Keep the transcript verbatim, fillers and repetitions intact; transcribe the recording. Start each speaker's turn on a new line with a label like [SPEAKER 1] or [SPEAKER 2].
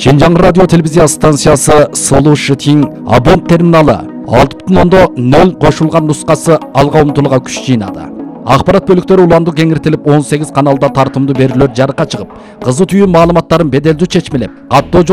[SPEAKER 1] Шинжаң радио телевизия станциясы Solution абонент терминалы алты бүтін оннан нөл қошылған нұсқасы алға ұмтылуға күш жинады. Ақпарат бөліктері уланды кеңіртіліп он сегіз каналда тартымды берілер жарыққа шығып, қызы түйін маалыматтарын беделді чечмелеп, каттоо